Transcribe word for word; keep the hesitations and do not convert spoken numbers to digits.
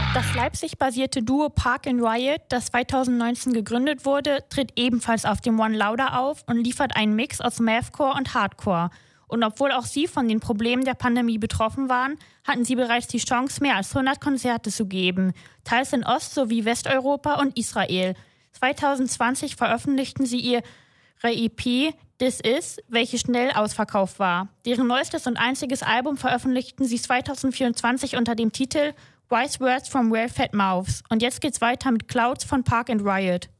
Das Leipzig-basierte Duo Park and Riot, das zweitausendneunzehn gegründet wurde, tritt ebenfalls auf dem One Louder auf und liefert einen Mix aus Mathcore und Hardcore. Und obwohl auch sie von den Problemen der Pandemie betroffen waren, hatten sie bereits die Chance, mehr als hundert Konzerte zu geben, teils in Ost- sowie Westeuropa und Israel. zweitausendzwanzig veröffentlichten sie ihre E P This Is, welche schnell ausverkauft war. Deren neuestes und einziges Album veröffentlichten sie zweitausendvierundzwanzig unter dem Titel Wise Words from Well-Fed Mouths. Und jetzt geht's weiter mit Clouds von Park and Riot.